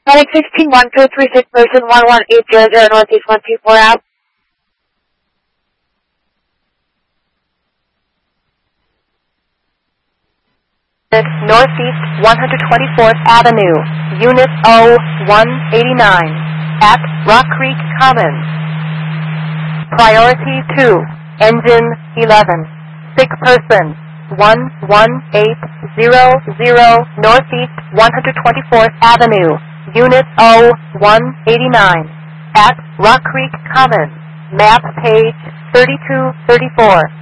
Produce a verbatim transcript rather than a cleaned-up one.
Panic sixteen one two three six person one one eight zero zero Northeast one two four out. Northeast one hundred twenty-fourth Avenue, Unit zero one eighty-nine, at Rock Creek Commons. Priority two, Engine eleven, sick person, one one eight zero zero Northeast one hundred twenty-fourth Avenue, Unit zero one eighty-nine, at Rock Creek Commons, map page thirty-two thirty-four.